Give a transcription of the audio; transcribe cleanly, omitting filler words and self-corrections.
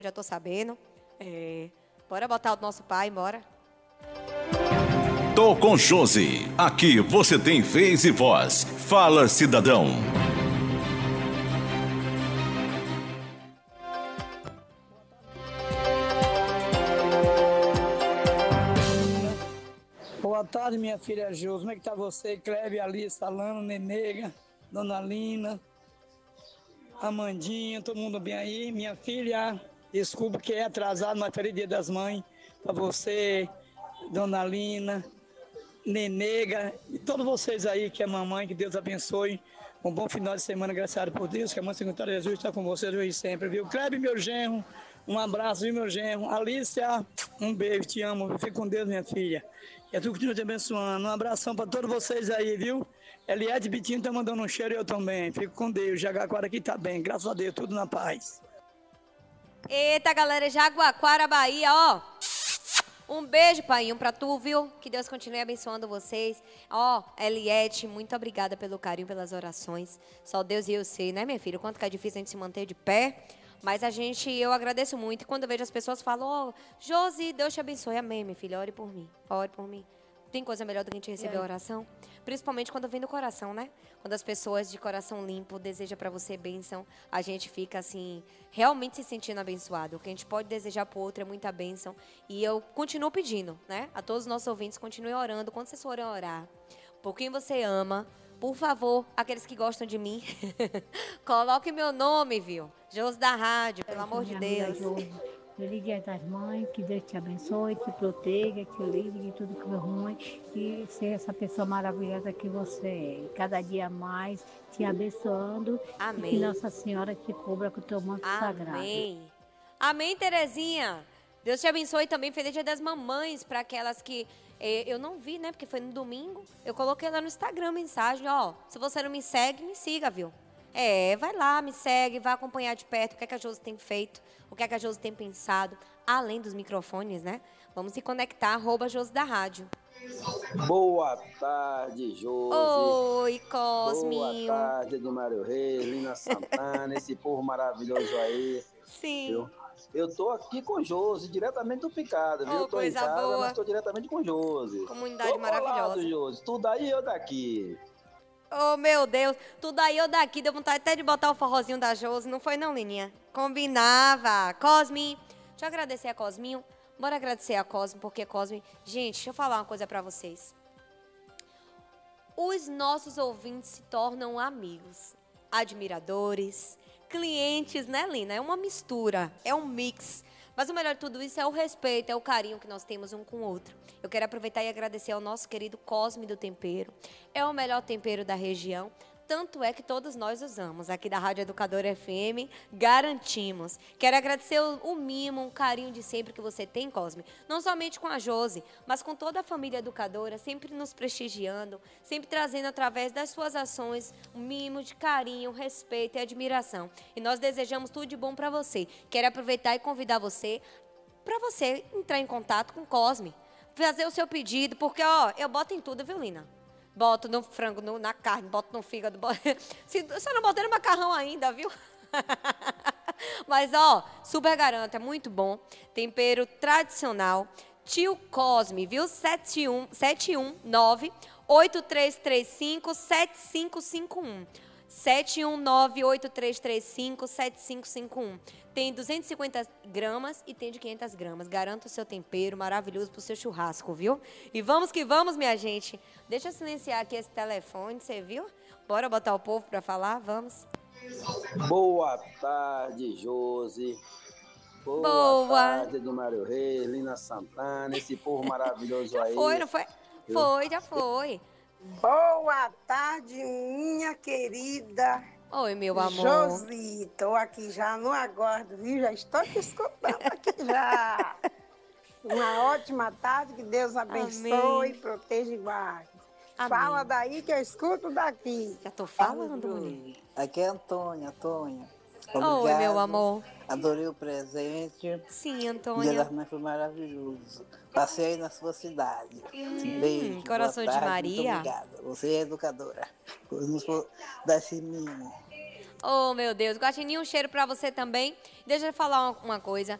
já tô sabendo. Bora botar o nosso pai, bora. Tô com Josi. Aqui você tem vez e voz. Fala, cidadão. Boa tarde, minha filha Josi. Como é que tá você? Cleve, Alice, Alana, Nenega, Dona Lina, Amandinha, todo mundo bem aí? Minha filha, desculpa que é atrasado, mas feliz Dia das Mães pra você, Dona Lina, Nenega e todos vocês aí que é mamãe, que Deus abençoe. Um bom final de semana, graças por Deus, que a Mãe Secretária Jesus está com vocês hoje e sempre, viu? Cleve, meu genro, um abraço, viu, meu genro? Alícia, um beijo, te amo, fique com Deus, minha filha. E a tu continua te abençoando. Um abração para todos vocês aí, viu? Eliette Bitinho tá mandando um cheiro e eu também. Fico com Deus. Jaguaquara aqui tá bem, graças a Deus, tudo na paz. Eita, galera, Jaguaquara, Bahia, ó. Um beijo, painho, pra tu, viu? Que Deus continue abençoando vocês. Ó, Eliette, muito obrigada pelo carinho, pelas orações. Só Deus e eu sei, né, minha filha? O quanto que é difícil a gente se manter de pé. Mas eu agradeço muito. E quando eu vejo as pessoas falam, ó, Josi, Deus te abençoe. Amém, minha filha. Ore por mim. Ore por mim. Tem coisa melhor do que a gente receber oração? Principalmente quando vem do coração, né? Quando as pessoas de coração limpo desejam para você bênção, a gente fica assim, realmente se sentindo abençoado. O que a gente pode desejar pro outro é muita bênção. E eu continuo pedindo, né? A todos os nossos ouvintes, continuem orando. Quando vocês forem orar, por quem você ama, por favor, aqueles que gostam de mim, coloque meu nome, viu? Josi da Rádio, pelo amor de Deus. Feliz Dia das Mães, que Deus te abençoe, te proteja, te livre de tudo que é ruim e seja essa pessoa maravilhosa que você é. E cada dia mais te abençoando. Amém. E que Nossa Senhora te cubra com o teu manto sagrado. Amém. Amém, Terezinha. Deus te abençoe também. Feliz Dia das Mamães para aquelas que eu não vi, né? Porque foi no domingo. Eu coloquei lá no Instagram mensagem, ó. Se você não me segue, me siga, viu? Vai lá, me segue, vai acompanhar de perto o que é que a Josi tem feito, o que é que a Josi tem pensado, além dos microfones, né? Vamos se conectar, @Josi da Rádio. Boa tarde, Josi. Oi, Cosminho. Boa tarde, Edmário Reis, Lina Santana, esse povo maravilhoso aí. Sim. Viu? Eu tô aqui com Josi, diretamente do Picada, viu? Oh, Eu tô em coisa casa, boa. mas tô diretamente com Josi. Comunidade tô maravilhosa. Colado, Josi. Tu daí eu daqui. Oh, meu Deus. Tudo aí ou daqui. Deu vontade até de botar o forrozinho da Josi. Não foi não, Lininha? Combinava. Cosme. Deixa eu agradecer a Cosminho. Bora agradecer a Cosme, porque Cosme... Gente, deixa eu falar uma coisa pra vocês. Os nossos ouvintes se tornam amigos, admiradores, clientes, né, Lina? É uma mistura, é um mix. Mas o melhor de tudo isso é o respeito, é o carinho que nós temos um com o outro. Eu quero aproveitar e agradecer ao nosso querido Cosme do Tempero. É o melhor tempero da região. Tanto é que todos nós usamos. Aqui da Rádio Educadora FM, garantimos. Quero agradecer o mimo, o carinho de sempre que você tem, Cosme. Não somente com a Josi, mas com toda a família educadora, sempre nos prestigiando, sempre trazendo através das suas ações um mimo de carinho, respeito e admiração. E nós desejamos tudo de bom para você. Quero aproveitar e convidar você para você entrar em contato com o Cosme. Fazer o seu pedido, porque, ó, eu boto em tudo, viu, Lina? Boto no frango, na carne, boto no fígado. Se não botei no macarrão ainda, viu? Mas, ó, super garanto, é muito bom. Tempero tradicional. Tio Cosme, viu? 719-8335-7551. 719-8335-7551. Tem 250 gramas e tem de 500 gramas. Garanta o seu tempero maravilhoso pro seu churrasco, viu? E vamos que vamos, minha gente. Deixa eu silenciar aqui esse telefone, você viu? Bora botar o povo pra falar? Vamos. Boa tarde, Josi. Boa. Tarde, Edmário Reis, Lina Santana, esse povo maravilhoso já aí. Foi, não foi? Foi, já foi. Boa tarde, minha querida. Oi, meu amor. Josi, estou aqui já no aguardo, viu? Já estou te escutando aqui já. Uma ótima tarde, que Deus abençoe, Amém. proteja e guarde. Amém. Fala daí que eu escuto daqui. Já tô falando, mulher. Aqui é Antônia. Obrigado. Oi, meu amor. Adorei o presente. Sim, O Antônia. Dia das Mães foi maravilhoso. Passei aí na sua cidade. Beijo. Coração boa de tarde, Maria. muito obrigada. Você é educadora. Nos dar esse mimo. Oh, meu Deus. Guaxinim, um cheiro pra você também. Deixa eu falar uma coisa.